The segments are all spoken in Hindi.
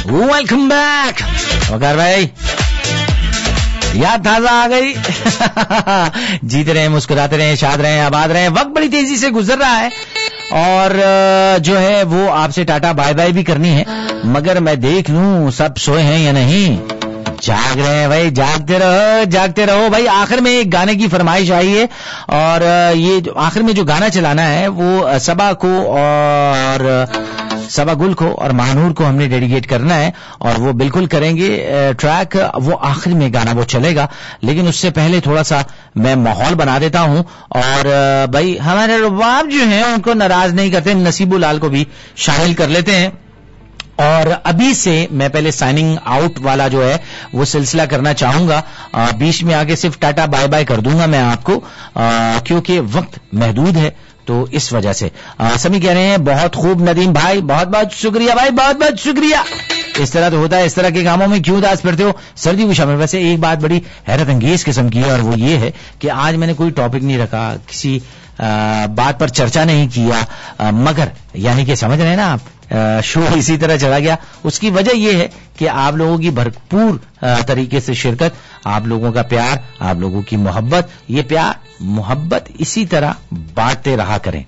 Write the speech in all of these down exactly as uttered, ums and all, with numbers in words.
वेलकम बैक वकार भाई, याद ताजा आ गई। जीते रहे, मुस्कुराते रहे, शाद रहे, आबाद रहे। वक्त बड़ी तेजी से गुजर रहा है और जो है वो आपसे टाटा बाय बाय भी करनी है, मगर मैं देख लूं सब सोए हैं या नहीं। जाग रहे हैं भाई, जागते रहो जागते रहो भाई। आखिर में एक गाने की फरमाइश आई है और ये जो आखिर में जो गाना चलाना है वो सबा को और सबा गुल को और महानूर को हमने डेडिकेट करना है और वो बिल्कुल करेंगे ट्रैक। वो आखिर में गाना वो चलेगा, लेकिन उससे पहले थोड़ा सा मैं माहौल बना देता हूं और भाई हमारे रुबाब जो हैं उनको नाराज नहीं करते, नसीबुल लाल को भी शामिल कर लेते हैं। और अभी से मैं पहले साइनिंग आउट वाला जो है वो सिलसिला करना चाहूंगा, बीच में आगे सिर्फ टाटा बाय बाय कर दूंगा मैं आपको, आ, क्योंकि वक्त महदूद है, तो इस वजह से। आ, सभी कह रहे हैं बहुत खूब नदीम भाई, बहुत बहुत शुक्रिया भाई, बहुत बहुत शुक्रिया। इस तरह तो होता है, इस तरह के कामों में क्यों उदास पड़ते हो, सर्दी को शामिल। वैसे एक बात बड़ी हैरत अंगेज किस्म की है और वो ये है कि आज मैंने कोई टॉपिक नहीं रखा, किसी आ, बात पर चर्चा नहीं किया, आ, मगर यानी कि समझ रहे हैं ना आप, शो इसी तरह चला गया। उसकी वजह यह है कि आप लोगों की भरपूर तरीके से शिरकत, आप लोगों का प्यार, आप लोगों की मोहब्बत, ये प्यार मोहब्बत इसी तरह बांटते रहा करें,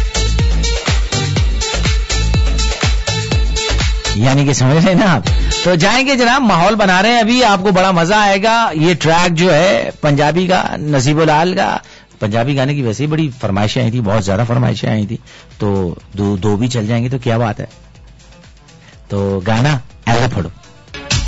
यानी कि समझ रहे हैं ना आप। तो जाएंगे जनाब, माहौल बना रहे हैं अभी, आपको बड़ा मजा आएगा। ये ट्रैक जो है पंजाबी का, नसीबुल लाल का, पंजाबी गाने की वैसे ही बड़ी फरमाइशें आई थी, बहुत ज्यादा फरमाइशें आई थी, तो दो दो भी चल जाएंगे तो क्या बात है। तो गाना ऐसा पढ़ो।